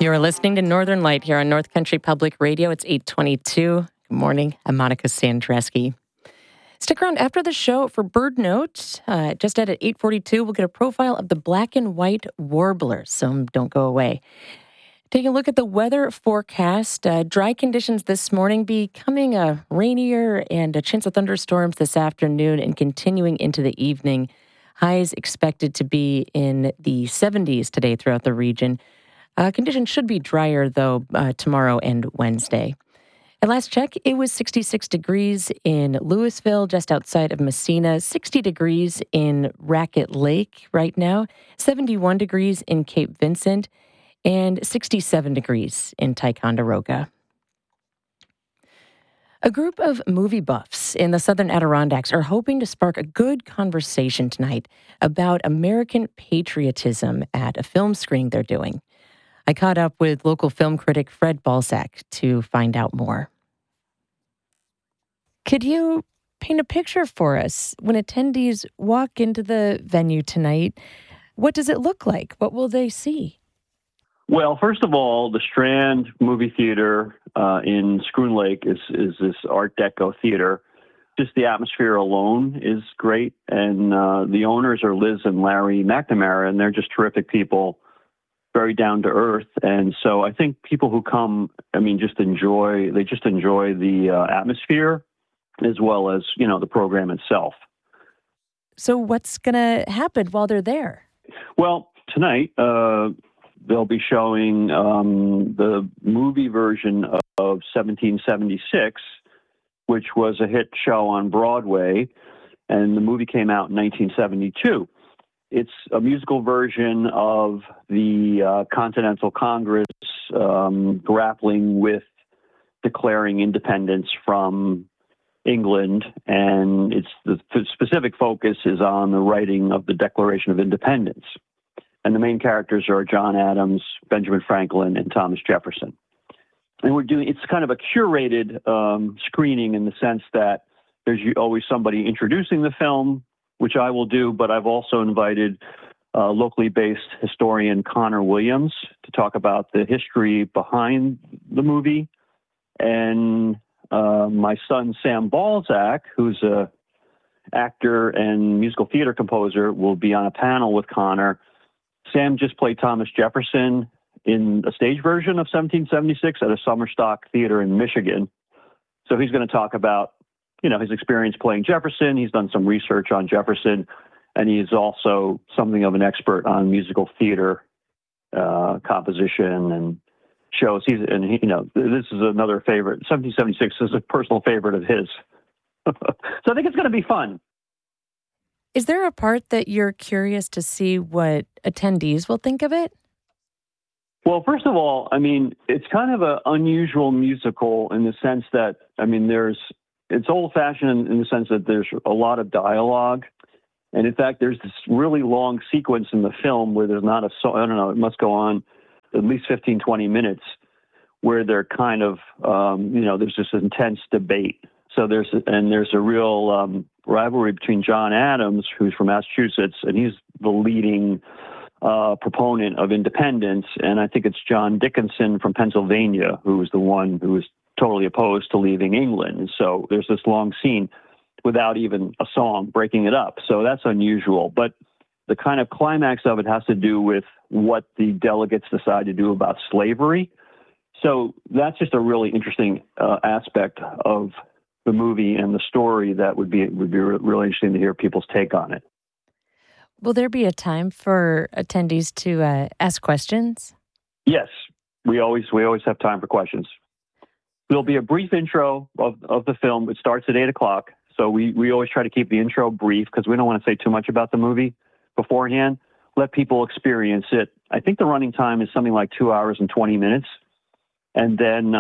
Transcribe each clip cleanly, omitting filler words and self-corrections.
You're listening to Northern Light here on North Country Public Radio. It's 8:22. Good morning. I'm Monica Sandreski. Stick around after the show for Bird Note. Just at 8:42, we'll get a profile of the black and white warbler, so don't go away. Taking a look at the weather forecast, dry conditions this morning, becoming rainier and a chance of thunderstorms this afternoon and continuing into the evening. Highs expected to be in the 70s today throughout the region. Conditions should be drier, though, tomorrow and Wednesday. At last check, it was 66 degrees in Louisville, just outside of Messina, 60 degrees in Racket Lake right now, 71 degrees in Cape Vincent, and 67 degrees in Ticonderoga. A group of movie buffs in the Southern Adirondacks are hoping to spark a good conversation tonight about American patriotism at a film screening they're doing. I caught up with local film critic Fred Balzac to find out more. Could you paint a picture for us when attendees walk into the venue tonight? What does it look like? What will they see? Well, first of all, the Strand Movie Theater in Schroon Lake is this Art Deco theater. Just the atmosphere alone is great, and the owners are Liz and Larry McNamara, and they're just terrific people, very down to earth. And so I think people who come, just enjoy the atmosphere as well as, the program itself. So what's going to happen while they're there? Well, tonight, they'll be showing the movie version of 1776, which was a hit show on Broadway, and the movie came out in 1972. It's a musical version of the Continental Congress grappling with declaring independence from England, and the specific focus is on the writing of the Declaration of Independence. And the main characters are John Adams, Benjamin Franklin, and Thomas Jefferson. And it's kind of a curated screening in the sense that there's always somebody introducing the film, which I will do, but I've also invited locally based historian Connor Williams to talk about the history behind the movie. And my son, Sam Balzac, who's a actor and musical theater composer, will be on a panel with Connor. Sam just played Thomas Jefferson in a stage version of 1776 at a Summerstock Theater in Michigan. So he's going to talk about, his experience playing Jefferson. He's done some research on Jefferson, and he's also something of an expert on musical theater composition and shows. This is another favorite. 1776 is a personal favorite of his. So I think it's going to be fun. Is there a part that you're curious to see what attendees will think of it? Well, first of all, it's kind of an unusual musical in the sense that, it's old-fashioned in the sense that there's a lot of dialogue. And in fact, there's this really long sequence in the film where there's not a song. I don't know, it must go on at least 15, 20 minutes where they're kind of, there's this intense debate. So there's a real rivalry between John Adams, who's from Massachusetts, and he's the leading proponent of independence. And I think it's John Dickinson from Pennsylvania, who was the one who was totally opposed to leaving England. And so there's this long scene without even a song breaking it up. So that's unusual. But the kind of climax of it has to do with what the delegates decide to do about slavery. So that's just a really interesting aspect of the movie and the story that would be really interesting to hear people's take on it. Will there be a time for attendees to ask questions? Yes, we always have time for questions. There'll be a brief intro of the film. It starts at 8:00. So we always try to keep the intro brief because we don't want to say too much about the movie beforehand. Let people experience it. I think the running time is something like 2 hours and 20 minutes. And then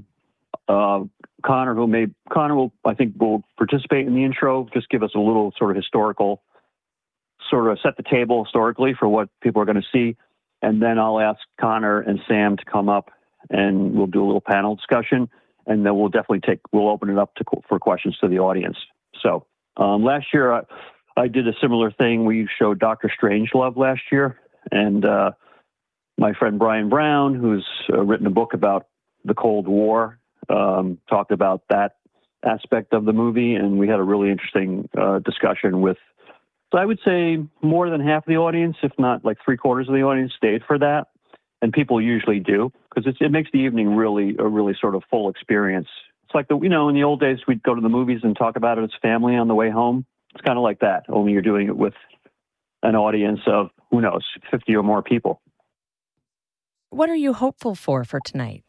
Connor will participate in the intro, just give us a little sort of historical, sort of set the table historically for what people are going to see. And then I'll ask Connor and Sam to come up and we'll do a little panel discussion. And then we'll open it up for questions to the audience. So last year I did a similar thing. We showed Dr. Strangelove last year. And my friend Brian Brown, who's written a book about the Cold War, talked about that aspect of the movie, and we had a really interesting discussion with, so I would say more than half of the audience, if not like 3/4 of the audience, stayed for that. And people usually do, because it makes the evening really a really sort of full experience. It's like in the old days, we'd go to the movies and talk about it as family on the way home. It's kind of like that, only you're doing it with an audience of, 50 or more people. What are you hopeful for tonight?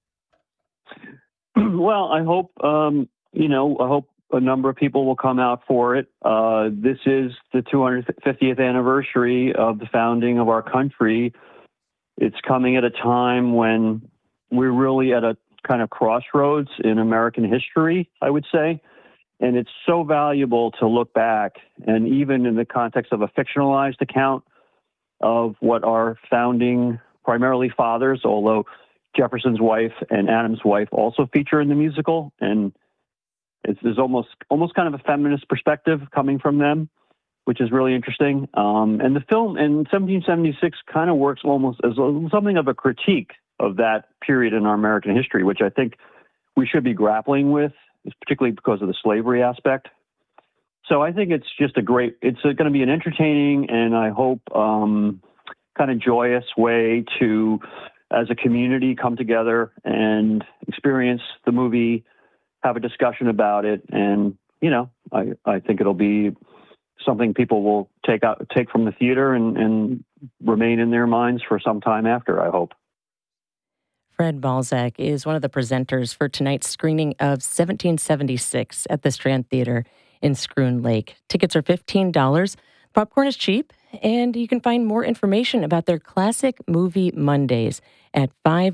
Well, I hope, I hope a number of people will come out for it. This is the 250th anniversary of the founding of our country. It's coming at a time when we're really at a kind of crossroads in American history, I would say. And it's so valuable to look back, and even in the context of a fictionalized account of what our founding, primarily fathers, although Jefferson's wife and Adams' wife also feature in the musical. And there's almost kind of a feminist perspective coming from them, which is really interesting. And the film in 1776 kind of works almost as something of a critique of that period in our American history, which I think we should be grappling with, particularly because of the slavery aspect. So I think it's just it's going to be an entertaining and I hope kind of joyous way to, as a community, come together and experience the movie, have a discussion about it. And, I think it'll be something people will take from the theater and remain in their minds for some time after, I hope. Fred Balzac is one of the presenters for tonight's screening of 1776 at the Strand Theater in Schroon Lake. Tickets are $15. Popcorn is cheap, and you can find more information about their Classic Movie Mondays at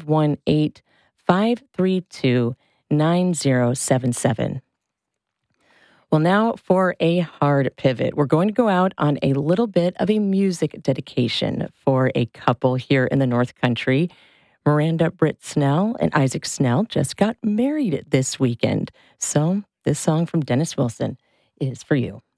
518-532-9077. Well, now for a hard pivot. We're going to go out on a little bit of a music dedication for a couple here in the North Country. Miranda Britt Snell and Isaac Snell just got married this weekend. So this song from Dennis Wilson is for you.